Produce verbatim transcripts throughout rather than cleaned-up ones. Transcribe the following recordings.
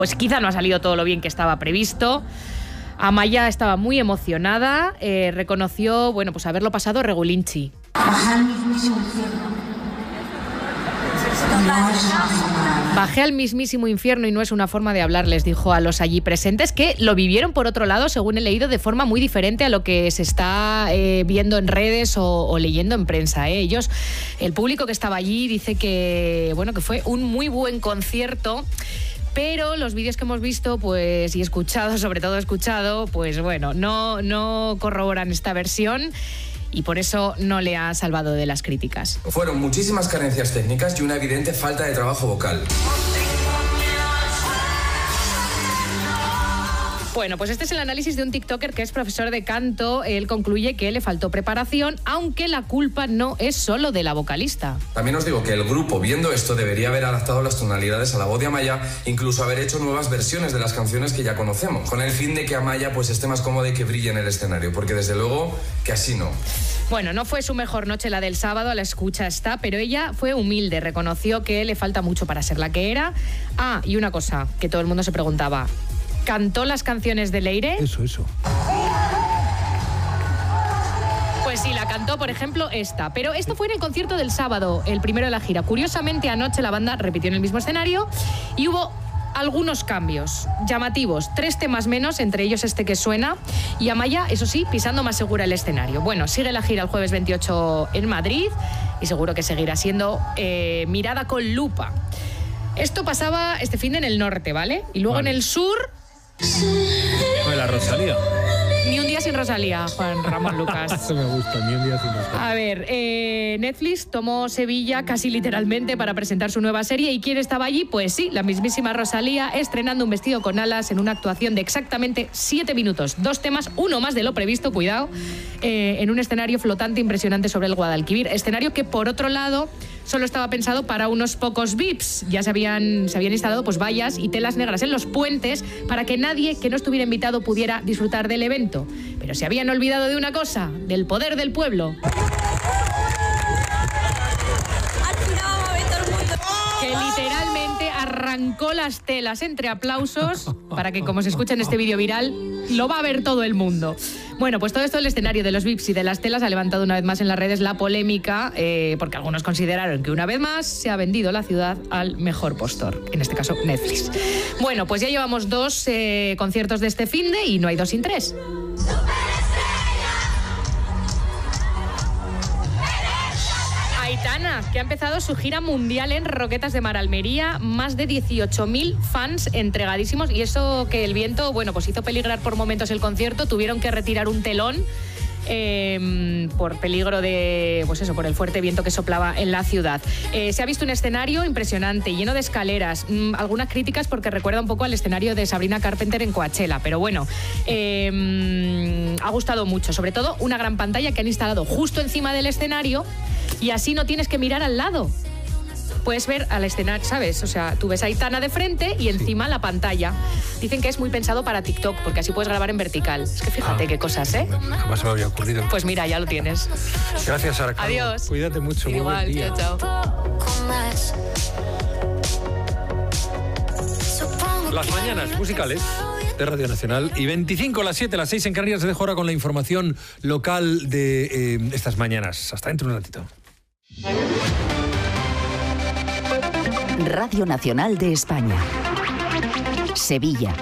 Pues quizá no ha salido todo lo bien que estaba previsto. Amaya estaba muy emocionada, eh, reconoció, bueno, pues haberlo pasado regulinchi. Bajé al mismísimo infierno y no es una forma de hablar, les dijo a los allí presentes, que lo vivieron, por otro lado, según he leído, de forma muy diferente a lo que se está eh, viendo en redes o, o leyendo en prensa. ¿eh? Ellos, el público que estaba allí, dice que, bueno, que fue un muy buen concierto. Pero los vídeos que hemos visto, pues, y escuchado, sobre todo escuchado, pues bueno, no, no corroboran esta versión y por eso no le ha salvado de las críticas. Fueron muchísimas carencias técnicas y una evidente falta de trabajo vocal. Bueno, pues este es el análisis de un tiktoker que es profesor de canto. Él concluye que le faltó preparación, aunque la culpa no es solo de la vocalista. También os digo que el grupo, viendo esto, debería haber adaptado las tonalidades a la voz de Amaya, incluso haber hecho nuevas versiones de las canciones que ya conocemos, con el fin de que Amaya pues esté más cómoda y que brille en el escenario, porque desde luego que así no. Bueno, no fue su mejor noche la del sábado, a la escucha está, pero ella fue humilde, reconoció que le falta mucho para ser la que era. Ah, y una cosa que todo el mundo se preguntaba, ¿cantó las canciones de Leire? Eso, eso. Pues sí, la cantó, por ejemplo, esta. Pero esto fue en el concierto del sábado, el primero de la gira. Curiosamente, anoche la banda repitió en el mismo escenario y hubo algunos cambios llamativos. Tres temas menos, entre ellos este que suena. Y Amaya, eso sí, pisando más segura el escenario. Bueno, sigue la gira el jueves veintiocho en Madrid y seguro que seguirá siendo eh, mirada con lupa. Esto pasaba este fin de en el norte, ¿vale? Y luego vale. En el sur... Pues la Rosalía. Ni un día sin Rosalía, Juan Ramón Lucas. Eso me gusta, ni un día sin Rosalía. A ver, eh, Netflix tomó Sevilla casi literalmente para presentar su nueva serie. ¿Y quién estaba allí? Pues sí, la mismísima Rosalía, estrenando un vestido con alas en una actuación de exactamente siete minutos. Dos temas, uno más de lo previsto, cuidado, eh, en un escenario flotante impresionante sobre el Guadalquivir. Escenario que, por otro lado, solo estaba pensado para unos pocos V I Ps. Ya se habían, se habían instalado pues, vallas y telas negras en los puentes para que nadie que no estuviera invitado pudiera disfrutar del evento. Pero se habían olvidado de una cosa, del poder del pueblo. Que literalmente arrancó las telas entre aplausos para que, como se escucha en este vídeo viral, lo va a ver todo el mundo. Bueno, pues todo esto del escenario de los V I Ps y de las telas ha levantado una vez más en las redes la polémica, eh, porque algunos consideraron que una vez más se ha vendido la ciudad al mejor postor, en este caso Netflix. Bueno, pues ya llevamos dos eh, conciertos de este finde y no hay dos sin tres. Aitana, que ha empezado su gira mundial en Roquetas de Mar, Almería, más de dieciocho mil fans entregadísimos, y eso que el viento, bueno, pues hizo peligrar por momentos el concierto, tuvieron que retirar un telón eh, por peligro de, pues eso, por el fuerte viento que soplaba en la ciudad. Eh, se ha visto un escenario impresionante, lleno de escaleras, mmm, algunas críticas porque recuerda un poco al escenario de Sabrina Carpenter en Coachella, pero bueno, eh, ha gustado mucho, sobre todo una gran pantalla que han instalado justo encima del escenario. Y así no tienes que mirar al lado. Puedes ver al escenario, ¿sabes? O sea, tú ves a Aitana de frente y encima sí. La pantalla. Dicen que es muy pensado para TikTok, porque así puedes grabar en vertical. Es que fíjate ah, qué cosas, ¿eh? Jamás me había ocurrido. Pues mira, ya lo tienes. Gracias, Sara. Adiós. Cuídate mucho. Sí, igual, buen día. chao, chao. Las mañanas musicales de Radio Nacional y veinticinco a las siete, las seis en Canarias. Se deja ahora con la información local de eh, estas mañanas. Hasta dentro de un ratito. Radio Nacional de España. Sevilla.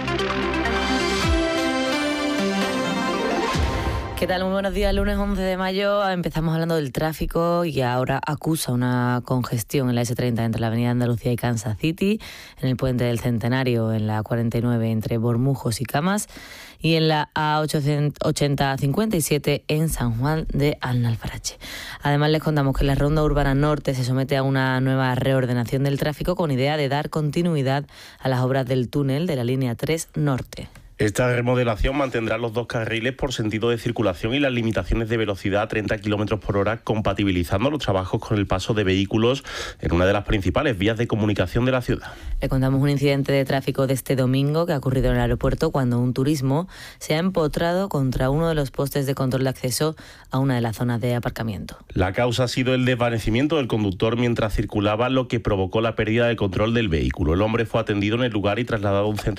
¿Qué tal? Muy buenos días. Lunes once de mayo empezamos hablando del tráfico y ahora acusa una congestión en la ese treinta entre la avenida Andalucía y Kansas City, en el puente del Centenario, en la cuarenta y nueve entre Bormujos y Camas y en la A ochenta cincuenta y siete en San Juan de Alnalfarache. Además les contamos que la Ronda Urbana Norte se somete a una nueva reordenación del tráfico con idea de dar continuidad a las obras del túnel de la línea tres Norte. Esta remodelación mantendrá los dos carriles por sentido de circulación y las limitaciones de velocidad a treinta kilómetros por hora, compatibilizando los trabajos con el paso de vehículos en una de las principales vías de comunicación de la ciudad. Le contamos un incidente de tráfico de este domingo que ha ocurrido en el aeropuerto cuando un turismo se ha empotrado contra uno de los postes de control de acceso a una de las zonas de aparcamiento. La causa ha sido el desvanecimiento del conductor mientras circulaba, lo que provocó la pérdida de control del vehículo. El hombre fue atendido en el lugar y trasladado a un centro